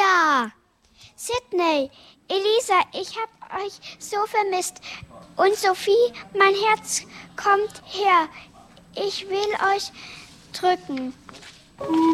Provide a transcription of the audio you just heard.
Ja. Sydney, Elisa, ich hab euch so vermisst. Und Sophie, mein Herz kommt her. Ich will euch drücken.